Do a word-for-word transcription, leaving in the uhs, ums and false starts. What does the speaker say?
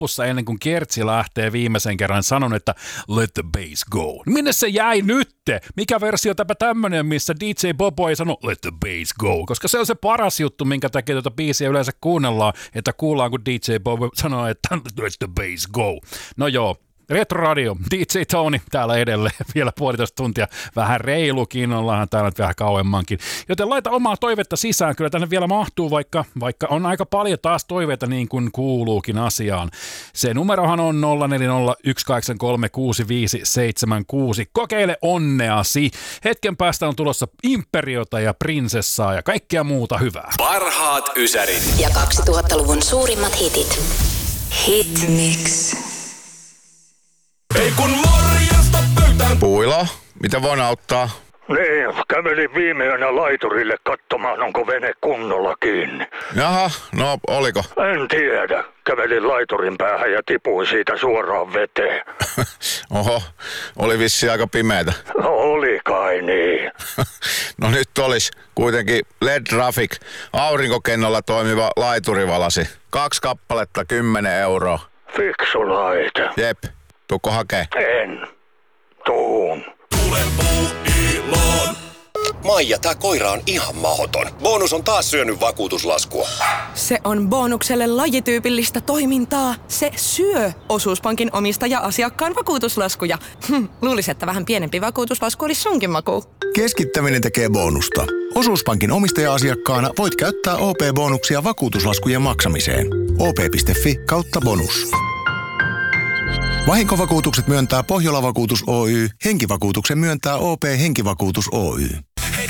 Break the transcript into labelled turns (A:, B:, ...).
A: lopussa ennen kuin Kertsi lähtee viimeisen kerran sanon, että let the bass go. Minne se jäi nytte? Mikä versio tämä tämmönen, missä D J Bobo ei sano let the bass go? Koska se on se paras juttu, minkä takia tuota biisiä yleensä kuunnellaan, että kuullaan kun D J Bobo sanoo, että let the bass go. No joo. Retro Radio, D J Tony täällä edelleen, vielä puolitoista tuntia, vähän reilukin, ollaan täällä nyt vähän kauemmankin. Joten laita omaa toivetta sisään, kyllä tänne vielä mahtuu, vaikka, vaikka on aika paljon taas toiveita niin kuin kuuluukin asiaan. Se numerohan on nolla neljä nolla yksi kahdeksan kolme kuusi viisi seitsemän kuusi. Kokeile onneasi. Hetken päästä on tulossa Imperiota ja Prinsessaa ja kaikkea muuta hyvää.
B: Parhaat ysärit
C: ja kaksituhattaluvun suurimmat hitit. Hit Mix.
B: Ei kun morjesta pöytään.
D: Puilo, mitä voin auttaa?
E: Niin, kävelin viime yönä laiturille katsomaan, onko vene kunnolla kiinni.
D: Jaha, no oliko?
E: En tiedä. Kävelin laiturin päähän ja tipuin siitä suoraan veteen.
D: Oho, oli vissi aika pimeätä.
E: No, oli kai niin.
D: No nyt olisi kuitenkin L E D-Traffic aurinkokennolla toimiva laiturivalasi. Kaksi kappaletta, kymmenen euroa.
E: Fiksu laite.
D: Jep. Tuukko hakee?
E: En. Tuun.
B: Tule Puuiloon.
F: Maija, tää koira on ihan mahoton. Bonus on taas syönyt vakuutuslaskua.
G: Se on Bonukselle lajityypillistä toimintaa. Se syö Osuuspankin omistaja-asiakkaan vakuutuslaskuja. Hm, luulisin, että vähän pienempi vakuutuslasku olisi sunkin maku.
H: Keskittäminen tekee bonusta. Osuuspankin omistaja-asiakkaana voit käyttää O P-bonuksia vakuutuslaskujen maksamiseen. O P piste F I kautta bonus. Vahinkovakuutukset myöntää Pohjola Vakuutus Oy. Henkivakuutuksen myöntää O P Henkivakuutus Oy.